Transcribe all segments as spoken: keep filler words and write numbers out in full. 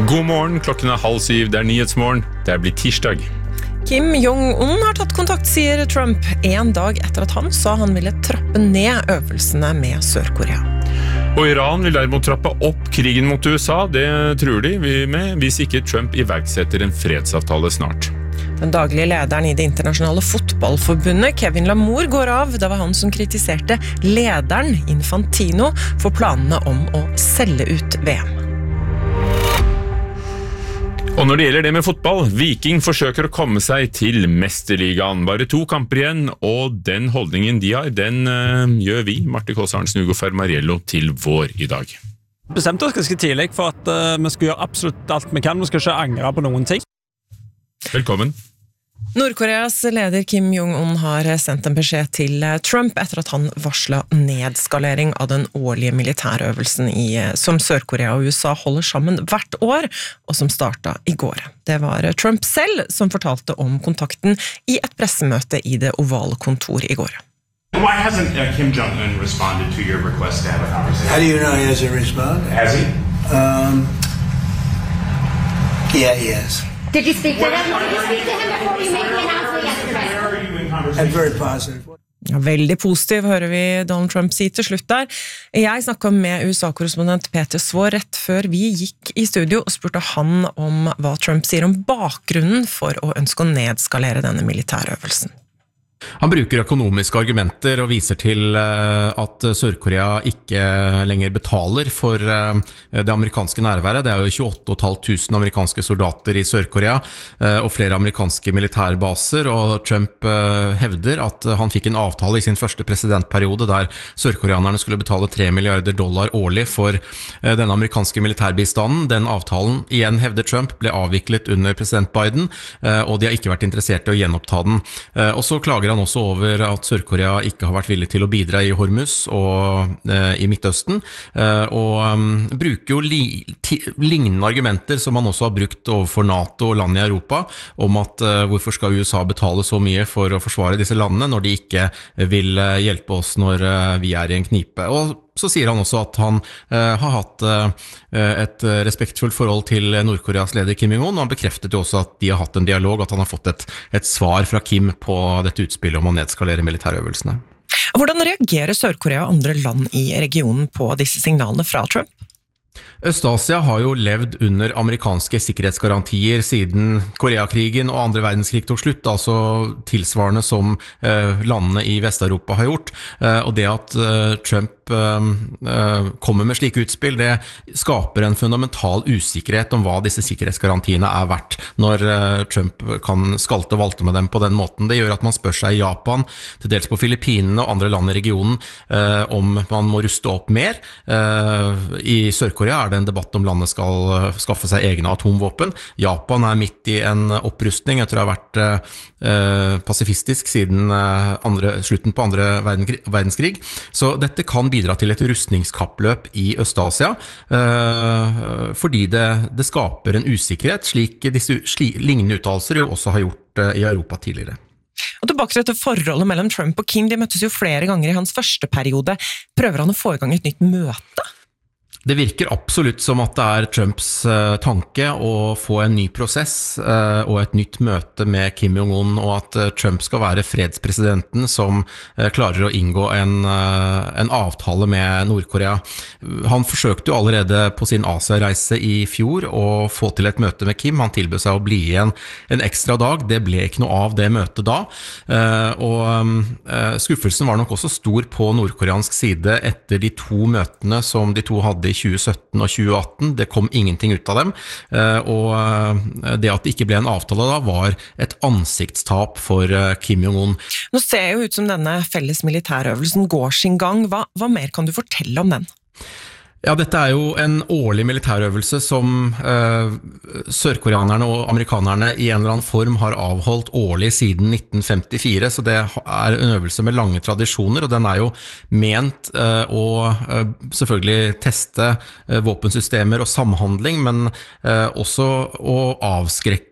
God morgen, klokken er halv syv, det er nyhetsmorgen, det blir tirsdag. Kim Jong-un har tatt kontakt, sier Trump, en dag etter at han sa han ville trappe ned øvelsene med Sør-Korea. Og Iran vil derimot trappe opp krigen mot U S A, det tror de vi med, hvis ikke Trump iverksetter en fredsavtale snart. Den daglige lederen i det internasjonale fotballforbundet, Kevin Lamour, går av. Det var han som kritiserte lederen, Infantino, for planene om å selge ut V M. Og når det gjelder det med fotball, Viking forsøker å komme seg til Mesterligaen. Bare to kamper igjen, og den holdningen de har, den uh, gjør vi, Marte Kåsarnsen, Hugo Fermariello, til vår i dag. Bestemte oss ganske tidlig for at uh, vi skal gjøre absolutt alt vi kan. Vi skal ikke angre på noen ting. Velkommen. Nordkoreas leder Kim Jong-un har sendt en beskjed til Trump etter at han varslet nedskalering av den årlige militærøvelsen i, som Sør-Korea og U S A holder sammen hvert år, og som startet i går. Det var Trump selv som fortalte om kontakten i et pressemøte i det ovale kontor i går. Why hasn't uh, Kim Jong-un responded to your request to have a conversation? How do you know he hasn't responded? Has he? Um, yeah, he has. Did you speak to him? Did you speak to him before you made the announcement yesterday? Where are you in conversation? I'm very positive. Ja, veldig positiv, hører vi Donald Trump si til slutt der. Jeg snakket med U S A-korrespondent Peter Svår rett før vi gikk i studio og spurte han om hva Trump sier om bakgrunnen for å ønske å nedskalere denne militærøvelsen. Han bruker økonomiske argumenter og viser til at Sør-Korea ikke lenger betaler for det amerikanske nærværet. Det er jo tjueåtte tusen fem hundre amerikanske soldater i Sør-Korea og flere amerikanske militærbaser, og Trump hevder at han fikk en avtale i sin første presidentperiode der sørkoreanerne skulle betale tre milliarder dollar årlig for denne amerikanske militærbistanden. Den avtalen, igjen hevder Trump, ble avviklet under president Biden, og de har ikke vært interessert i å gjenoppta den. Og så klager han også over at Sør-Korea ikke har vært villig til å bidra i Hormuz og eh, i Midtøsten, eh, og um, bruker jo li ti lignende argumenter som han også har brukt overfor NATO og land i Europa, om at eh, hvorfor skal U S A betale så mye for å forsvare disse landene når de ikke vil eh, hjelpe oss når eh, vi er i en knipe. Og så sier han også at han eh, har hatt eh, et respektfullt forhold til Nordkoreas leder Kim Jong-un, og han bekreftet jo også at de har hatt en dialog, at han har fått et, et svar fra Kim på dette utspillet om å nedskalere militærøvelsene. Hvordan reagerer Sør-Korea og andre land i regionen på disse signalene fra Trump? Øst-Asia har jo levd under amerikanske sikkerhetsgarantier siden Koreakrigen og andre verdenskrig tok slutt, altså tilsvarende som eh, landene i Vest-Europa har gjort. Eh, og det at eh, Trump eh, kommer med slike utspill, det skaper en fundamental usikkerhet om hva disse sikkerhetsgarantiene er verdt når eh, Trump kan skalte og valte med dem på den måten. Det gjør at man spør seg i Japan, til dels på Filippinene og andre land i regionen, eh, om man må ruste opp mer. Eh, I Sør-Korea er det en debatt om landet skal skaffe seg egne atomvåpen. Japan er midt i en opprustning etter å ha vært eh, pasifistisk siden eh, andre, slutten på andre verdenskrig. Så dette kan bidra til et rustningskappløp i Øst-Asia, eh, fordi det, det skaper en usikkerhet, slik disse sli, lignende uttalelser jo også har gjort eh, i Europa tidligere. Og tilbake til dette forholdet mellom Trump og Kim, de møttes jo flere ganger i hans første periode. Prøver han å få i gang et nytt møte? Det virker absolutt som at det er Trumps uh, tanke å få en ny prosess uh, og et nytt møte med Kim Jong-un, og at uh, Trump skal være fredspresidenten som uh, klarer å inngå en, uh, en avtale med Nord-Korea. Han forsøkte jo allerede på sin Asia-reise i fjor å få til et møte med Kim. Han tilbød seg å bli igjen en ekstra dag. Det ble ikke noe av det møtet da. Uh, og um, uh, skuffelsen var nok også stor på nordkoreansk side etter de to møtene som de to hadde i tjue sytten og tjue atten, det kom ingenting ut av dem, og det at det ikke ble en avtale da var et ansiktstap for Kim Jong-un. Nå ser det jo ut som denne felles militærøvelsen går sin gang. Hva, hva mer kan du fortelle om den? Ja, dette er jo en årlig militærøvelse som eh, sørkoreanerne og amerikanerne i en eller annen form har avholdt årlig siden nitten femtifire, så det er en øvelse med lange tradisjoner, og den er jo ment eh, å eh, selvfølgelig teste eh, våpensystemer og samhandling, men eh, også å avskrekke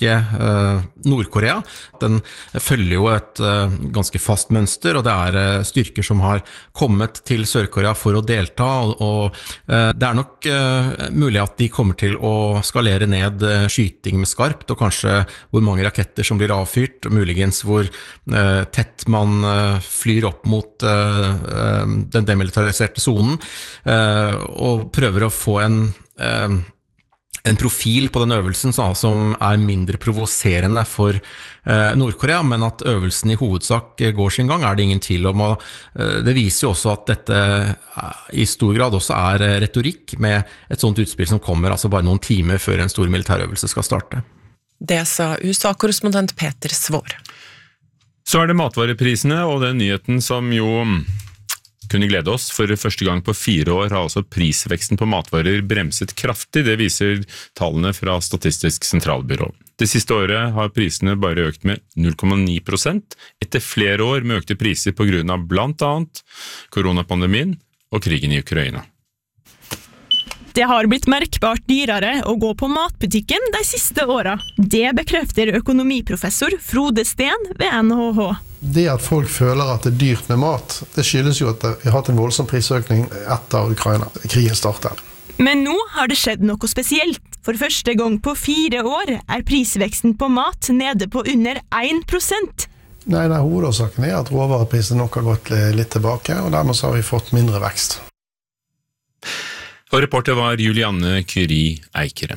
ikke uh, Nord-Korea. Den følger jo et uh, ganske fast mønster, og det er uh, styrker som har kommet til Sør-Korea for å delta, og, og uh, det er nok uh, mulig at de kommer til å skalere ned uh, skyting med skarpt, og kanskje hvor mange raketter som blir avfyrt, muligens hvor uh, tett man uh, flyr opp mot uh, uh, den demilitariserte zonen, uh, og prøver å få en uh, en profil på den øvelsen som er mindre provoserende for eh, Nord-Korea, men at øvelsen i hovedsak går sin gang, er det ingen tvil om. Og, eh, det viser jo også at dette i stor grad også er retorikk med et sånt utspill som kommer altså bare noen timer før en stor militærøvelse skal starte. Det sa U S A-korrespondent Peter Svår. Så er det matvareprisene og den nyheten som jo kunne glede oss. For første gang på fire år har altså prisveksten på matvarer bremset kraftig. Det viser tallene fra Statistisk sentralbyrå. Det siste året har prisene bare økt med null komma ni prosent, etter flere år med økte priser på grunn av blant annet koronapandemien og krigen i Ukraina. Det har blitt merkbart dyrere å gå på matbutikken de siste åra. Det bekrefter økonomiprofessor Frode Steen ved N H H. Det at folk føler at det er dyrt med mat, det skyldes jo at vi har hatt en voldsom prisøkning etter Ukraina. Krigen startet. Men nå har det skjedd noe spesielt. For første gang på fire år er prisveksten på mat nede på under én prosent. Nei, nei, hovedårsaken er at råvareprisen nok har gått litt tilbake, og dermed så har vi fått mindre vekst. Og reporter var Julianne Kyri Eikrem.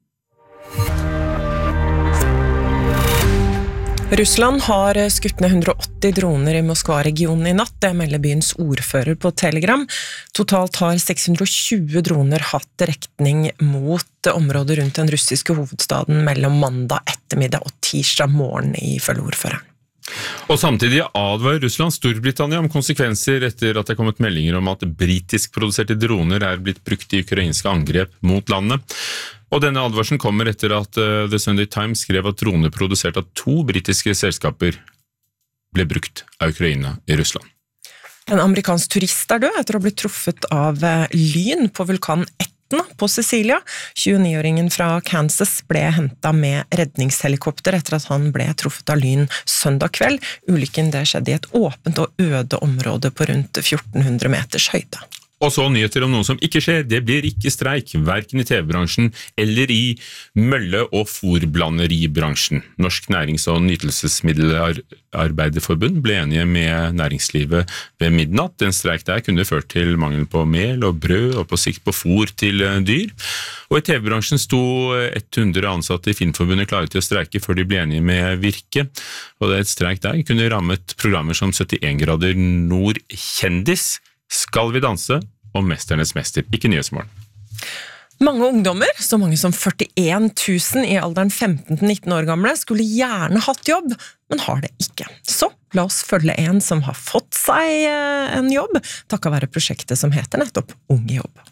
Russland har skutt ned hundre og åtti droner i Moskva-regionen i natt, det melder byens ordfører på Telegram. Totalt har seks hundre og tjue droner hatt direktning mot området rundt den russiske hovedstaden mellom mandag ettermiddag og tirsdag morgen, ifølge ordføreren. Og samtidig advarer Russland Storbritannia om konsekvenser etter at det er kommet meldinger om at britisk-produserte droner er blitt brukt i ukrainske angrep mot landet. Og denne advarselen kommer etter at The Sunday Times skrev at droner produsert av to britiske selskaper ble brukt av Ukraina i Russland. En amerikansk turist er død etter å ha blitt truffet av lyn på vulkanen Etna på Sicilia. tjueni-åringen fra Kansas ble hentet med redningshelikopter etter at han ble truffet av lyn søndag kveld. Ulykken det skjedde i et åpent og øde område på rundt fjorten hundre meters høyde. Og så nyheter om noe som ikke skjer. Det blir ikke streik, hverken i T V-bransjen eller i mølle- og fôrblanderibransjen. Norsk Nærings- og Nytelsesmiddelarbeiderforbund ble enige med næringslivet ved midnatt. En streik der kunne ført til mangel på mel og brød og på sikt på fôr til dyr. Og i T V-bransjen sto hundre ansatte i Filmforbundet klare til å streike før de ble enige med Virke. Og det et streik der kunne rammet programmer som syttien grader nord kjendis, Skal vi danse og Mesternes mester, ikke Nyhetsmorgen. Mange ungdommer, så mange som førtien tusen i alderen femten til nitten år gamle, skulle gjerne hatt jobb, men har det ikke. Så la oss følge en som har fått seg en jobb, takket være prosjektet som heter nettopp Ung i jobb.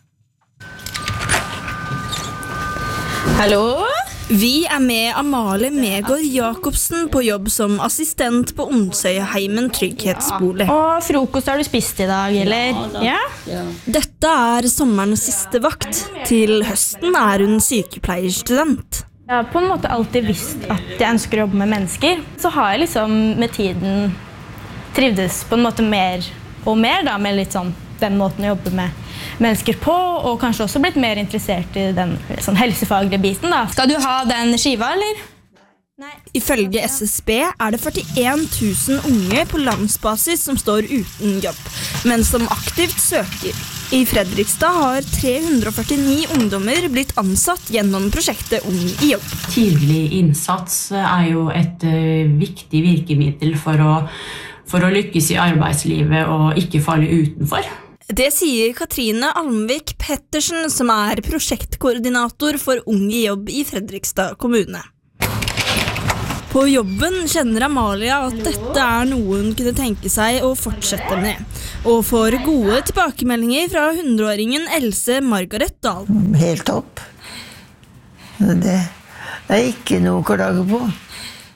Hallo? Vi er med Amalie Megård Jakobsen på jobb som assistent på Onsøyheimen trygghetsbolig. Og frokost har du spist i dag, eller? Ja? Ja. Dette er sommerens siste vakt. Til høsten er hun sykepleierstudent. Jeg har på en måte alltid visst at jeg ønsker å jobbe med mennesker. Så har jeg liksom med tiden trivdes på en måte mer og mer da, med litt sånn den måten å jobbe med mennesker på, og kanskje også blitt mer interessert i den sånn helsefaglige biten da. Skal du ha den skiva, eller? Nei. Ifølge S S B er det førtien tusen unge på landsbasis som står uten jobb, men som aktivt søker. I Fredrikstad har tre hundre og førtini ungdommer blitt ansatt gjennom prosjektet Ung i jobb. Tidlig innsats er jo et uh, viktig virkemiddel for å, for å lykkes i arbeidslivet og ikke falle utenfor. Det sier Katrine Almvik Pettersen, som er prosjektkoordinator for Ung i jobb i Fredrikstad kommune. På jobben kjenner Amalia at dette er noe hun kunne tenke seg å fortsette med, og får gode tilbakemeldinger fra hundreåringen Else Margaret Dahl. Helt topp. Det er ikke noe å klage på.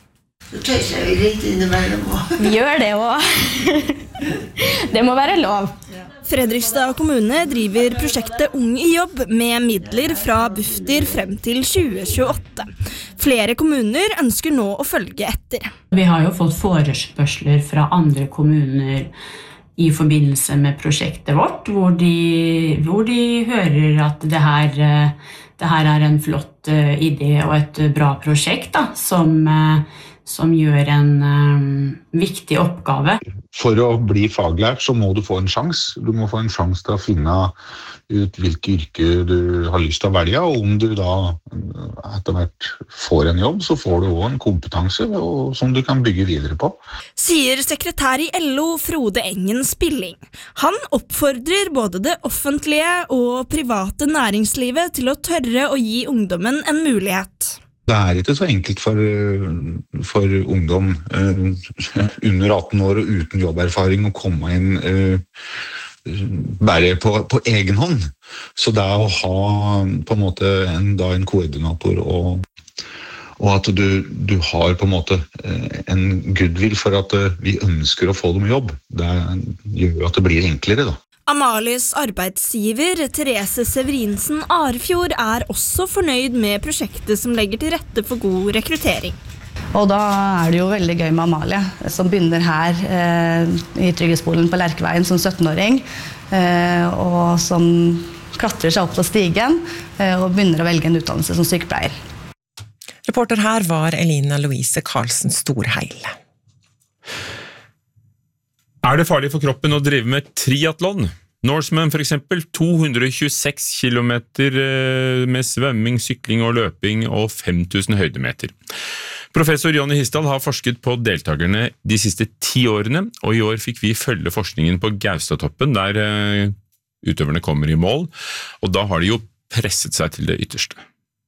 Så tøyser vi litt innimellom. Vi gjør det også. Det må være lov. Fredrikstad kommune driver prosjektet Ung i jobb med midler fra Bufdir frem til tjue tjueåtte. Flere kommuner ønsker nå å følge etter. Vi har jo fått forespørsler fra andre kommuner i forbindelse med prosjektet vårt, hvor de, hvor de hører at det her, det her er en flott idé og et bra prosjekt da, som, som gjør en um, viktig oppgave. For å bli faglært så må du få en sjans. Du må få en sjans til å finne ut hvilke yrke du har lyst til å velge, og om du da etter hvert får en jobb, så får du også en kompetanse og, som du kan bygge videre på. Sier sekretær i L O Frode Engen Spilling. Han oppfordrer både det offentlige og private næringslivet til å tørre å gi ungdommen en mulighet. Det er ikke så enkelt for, for ungdom eh, under atten år og uten jobberfaring å komme inn eh, bare på, på egen hånd. Så det er å ha på en måte en, da en koordinator og, og at du, du har på en måte en goodwill for at vi ønsker å få dem i jobb. Det gjør at det blir enklere da. Amalies arbeidsgiver, Therese Severinsen Arfjord, er også fornøyd med prosjektet som legger til rette for god rekruttering. Og da er det jo veldig gøy med Amalie, som begynner her eh, i Trygghetsskolen på Lerkeveien som syttenåring, eh, og som klatrer seg opp på stigen eh, og begynner å velge en utdannelse som sykepleier. Reporter her var Elina Louise Karlsen Storheil. Er det farlig for kroppen å drive med triathlon? Norseman for eksempel, to hundre tjueseks kilometer med svømming, sykling og løping og fem tusen høydemeter. Professor Jonny Hisdal har forsket på deltakerne de siste ti årene, og i år fikk vi følge forskningen på Gaustatoppen, der utøverne kommer i mål, og da har de jo presset seg til det ytterste.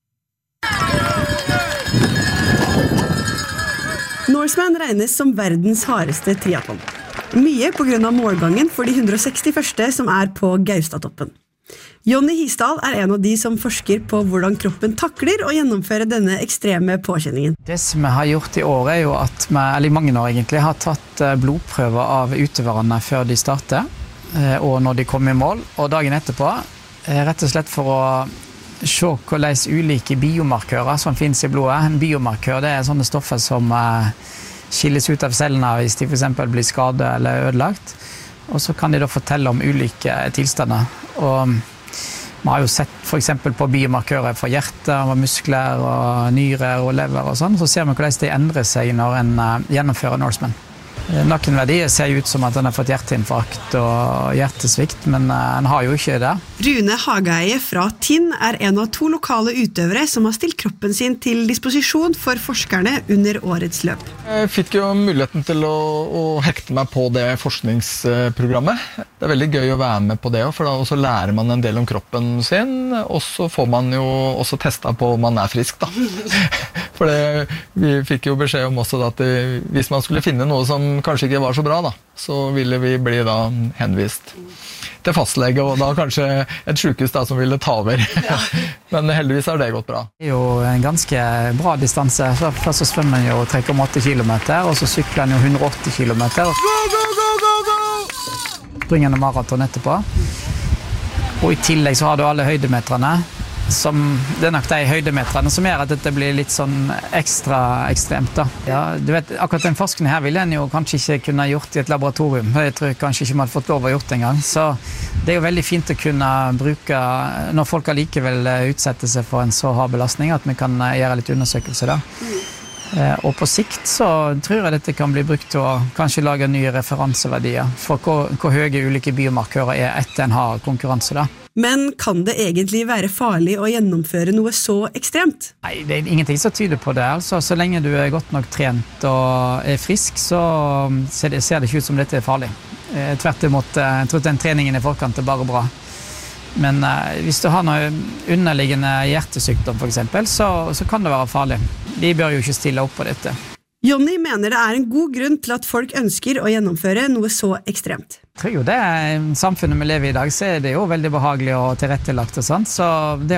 Norseman regnes som verdens hardeste triathlon. Mye på grunn av målgangen for de hundre og seksti første som er på Gaustatoppen. Jonny Hisdal er en av de som forsker på hvordan kroppen takler å gjennomføre denne ekstreme påkjenningen. Det som vi har gjort i år er jo at vi, eller i mange år egentlig, har tatt blodprøver av utøverne før de starter, og når de kommer i mål, og dagen etterpå, rett og slett for å se hvordan ulike biomarkører som finnes i blodet. En biomarkør, det er sånne stoffer som skilles ut av cellene hvis de for eksempel blir skadet eller ødelagt. Og så kan de da fortelle om ulike tilstander. Og vi har jo sett for eksempel på biomarkører for hjerte, og muskler, og nyrer og lever og sånn. Så ser vi hvordan de endrer seg når en gjennomfører Norseman. Noen verdier ser ut som at han har fått hjerteinfarkt og hjertesvikt, men han har jo ikke det. Rune Hageie fra Tinn er en av to lokale utøvere som har stilt kroppen sin til disposisjon for forskerne under årets løp. Jeg fikk jo muligheten til å, å hekte meg på det forskningsprogrammet. Det er veldig gøy å være med på det, for da også lærer man en del om kroppen sin, og så får man jo også testet på om man er frisk da. For det, vi fikk jo beskjed om også da, at det, hvis man skulle finne noe som kanskje ikke var så bra da, så ville vi bli da henvist til fastlege, og da kanskje et sykehus da som ville ta over. Ja. Men heldigvis har det gått bra. Det er jo en ganske bra distanse. Først så svømmer man jo tre komma åtte kilometer, og så sykler man jo hundre og åtti kilometer. Go, go, go, go, go! Springer en maraton etterpå. Og i tillegg så har du alle høydemeterne, som, det er nok de høydemeterne som gjør at dette blir litt sånn ekstra ekstremt da. Ja, du vet, akkurat den forskningen her ville en jo kanskje ikke kunne gjort i et laboratorium. Jeg tror kanskje ikke man hadde fått lov å gjort det en gang. Så det er jo veldig fint å kunne bruke, når folk allikevel utsetter seg for en så hard belastning, at vi kan gjøre litt undersøkelser da. Og på sikt så tror jeg dette kan bli brukt til å kanskje lage nye referanseverdier for hvor, hvor høye ulike biomarkører er etter en hard konkurranse da. Men kan det egentlig være farlig å gjennomføre noe så ekstremt? Nei, det er ingenting som tyder på det. Altså, så lenge du er godt nok trent og er frisk, så ser det, ser det ikke ut som dette er farlig. Tvert imot, jeg tror den treningen i forkant er bare bra. Men eh, hvis du har noe underliggende hjertesykdom for eksempel, så, så kan det være farlig. De bør jo ikke stille opp på dette. Jonny mener det er en god grunn til at folk ønsker å gjennomføre noe så ekstremt. Jeg tror jo det, samfunnet vi lever i i dag, så er det jo veldig behagelig og tilrettelagt og sånt, så det